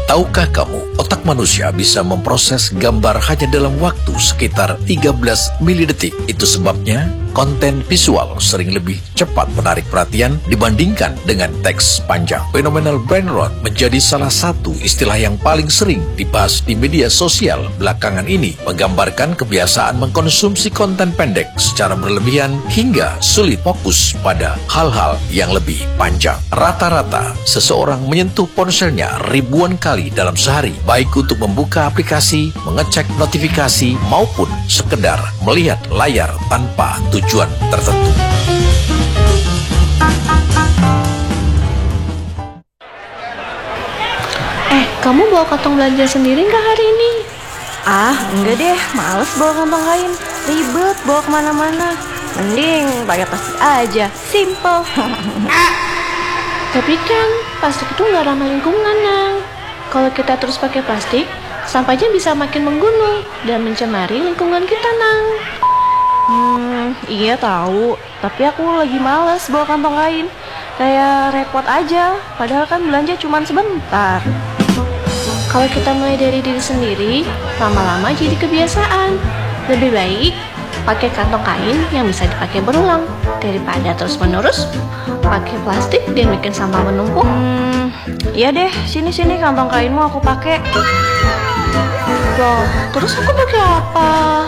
Tahukah kamu, otak manusia bisa memproses gambar hanya dalam waktu sekitar 13 milidetik. Itu sebabnya konten visual sering lebih cepat menarik perhatian dibandingkan dengan teks panjang. Phenomenal brain rot menjadi salah satu istilah yang paling sering dibahas di media sosial belakangan ini, menggambarkan kebiasaan mengkonsumsi konten pendek secara berlebihan hingga sulit fokus pada hal-hal yang lebih panjang. Rata-rata, seseorang menyentuh ponselnya ribuan kali dalam sehari, baik untuk membuka aplikasi, mengecek notifikasi, maupun sekedar melihat layar tanpa tujuan tertentu. Kamu bawa kantong belanja sendiri nggak hari ini? Enggak deh, males bawa kantong kain. Ribet bawa kemana-mana. Mending pakai plastik aja, simple. Tapi kan plastik itu nggak ramah lingkungan, Nang. Kalau kita terus pakai plastik, sampahnya bisa makin menggunung dan mencemari lingkungan kita, Nang. Iya tahu, tapi aku lagi males bawa kantong kain. Kayak repot aja, padahal kan belanja cuma sebentar. Kalau kita mulai dari diri sendiri, lama-lama jadi kebiasaan. Lebih baik pakai kantong kain yang bisa dipakai berulang daripada terus-menerus pakai plastik dan bikin sampah menumpuk. Iya deh, sini kantong kainmu aku pakai. Loh, terus aku pakai apa?